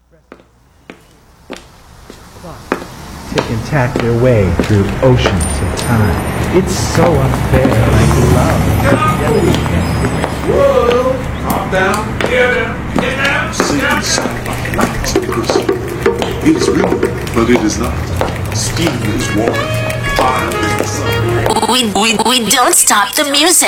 Tick and tack their way through oceans of time. It's so unfair, like love. Whoa! Calm down. Get down. Simply sound like light because it is real, but it is not. Steam is water. Fire is the sun. We don't stop the music.